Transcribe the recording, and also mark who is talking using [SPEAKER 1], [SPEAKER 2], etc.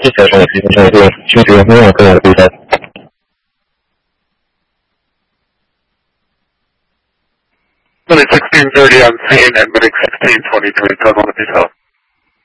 [SPEAKER 1] Station Chief, New York,
[SPEAKER 2] Minute 1630, I'm seeing at minute 1623, so I want to be tough.